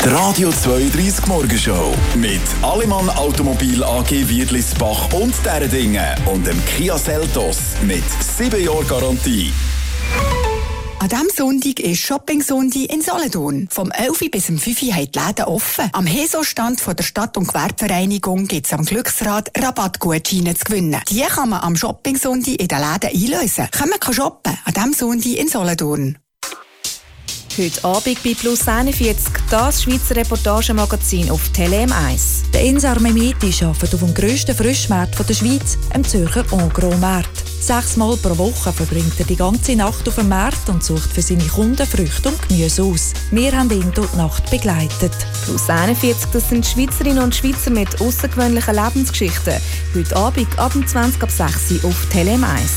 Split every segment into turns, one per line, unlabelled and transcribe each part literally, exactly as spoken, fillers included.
Die Radio zweiunddreissig Morgenshow mit Allemann Automobil A G Wiedlisbach und deren Dinge und dem Kia Seltos mit sieben Jahren Garantie.
An diesem Sonntag ist Shopping-Sonntag in Solothurn. Vom elf bis um fünf haben die Läden offen. Am Heso-Stand von der Stadt- und Gewerbevereinigung gibt es am Glücksrad Rabattgutscheine zu gewinnen. Die kann man am Shopping-Sonntag in den Läden einlösen. Können wir shoppen an diesem Sonntag in Solothurn.
Heute Abend bei Plus einundvierzig, das Schweizer Reportagemagazin auf Tele M eins.
Der Ensar Mehmeti arbeitet auf dem grössten Frischmarkt der Schweiz, dem Zürcher Engros-Markt. Sechsmal pro Woche verbringt er die ganze Nacht auf dem Markt und sucht für seine Kunden Früchte und Gemüse aus. Wir haben ihn durch die Nacht begleitet.
Plus einundvierzig, das sind Schweizerinnen und Schweizer mit außergewöhnlichen Lebensgeschichten. Heute Abend ab zwanzig ab sechs Uhr auf Tele M eins.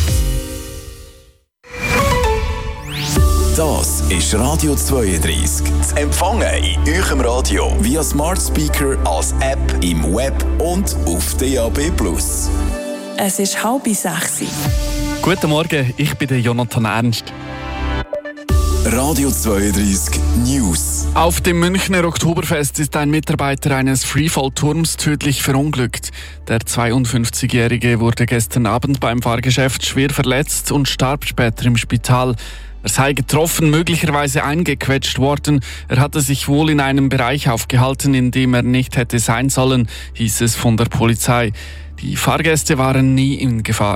Das ist Radio zweiunddreissig. Zu empfangen in eurem Radio via Smart Speaker, als App, im Web und auf D A B plus.
Es ist halb sechs.
Guten Morgen, ich bin der Jonathan Ernst.
Radio zweiunddreissig News.
Auf dem Münchner Oktoberfest ist ein Mitarbeiter eines Freefall-Turms tödlich verunglückt. Der zweiundfünfzigjährige wurde gestern Abend beim Fahrgeschäft schwer verletzt und starb später im Spital. Er sei getroffen, möglicherweise eingequetscht worden. Er hatte sich wohl in einem Bereich aufgehalten, in dem er nicht hätte sein sollen, hieß es von der Polizei. Die Fahrgäste waren nie in Gefahr.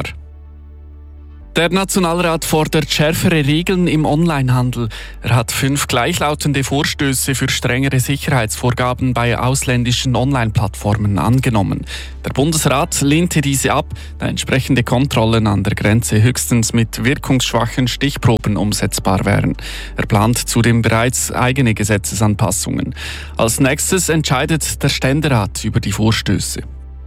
Der Nationalrat fordert schärfere Regeln im Onlinehandel. Er hat fünf gleichlautende Vorstöße für strengere Sicherheitsvorgaben bei ausländischen Online-Plattformen angenommen. Der Bundesrat lehnte diese ab, da entsprechende Kontrollen an der Grenze höchstens mit wirkungsschwachen Stichproben umsetzbar wären. Er plant zudem bereits eigene Gesetzesanpassungen. Als nächstes entscheidet der Ständerat über die Vorstöße.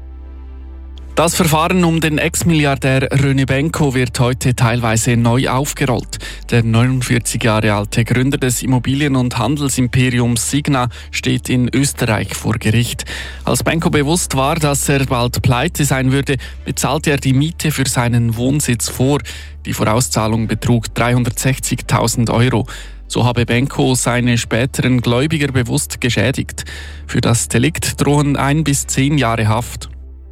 Das Verfahren um den Ex-Milliardär René Benko wird heute teilweise neu aufgerollt. Der neunundvierzig Jahre alte Gründer des Immobilien- und Handelsimperiums Signa steht in Österreich vor Gericht. Als Benko bewusst war, dass er bald pleite sein würde, bezahlte er die Miete für seinen Wohnsitz vor. Die Vorauszahlung betrug dreihundertsechzigtausend Euro. So habe Benko seine späteren Gläubiger bewusst geschädigt. Für das Delikt drohen ein bis zehn Jahre Haft.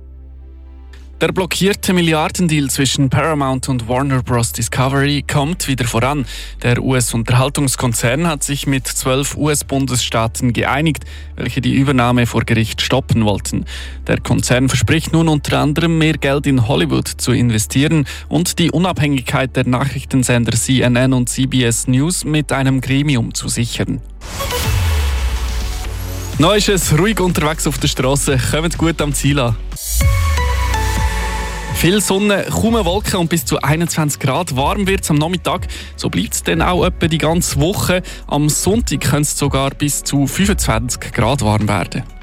Der blockierte Milliardendeal zwischen Paramount und Warner Bros. Discovery kommt wieder voran. Der U S-Unterhaltungskonzern hat sich mit zwölf U S-Bundesstaaten geeinigt, welche die Übernahme vor Gericht stoppen wollten. Der Konzern verspricht nun unter anderem mehr Geld in Hollywood zu investieren und die Unabhängigkeit der Nachrichtensender C N N und C B S News mit einem Gremium zu sichern. Noch ist es ruhig unterwegs auf der Straße. Kommt gut am Ziel an. Viel Sonne, kaum Wolken und bis zu einundzwanzig Grad. Warm wird es am Nachmittag. So bleibt es dann auch etwa die ganze Woche. Am Sonntag könnte es sogar bis zu fünfundzwanzig Grad warm werden.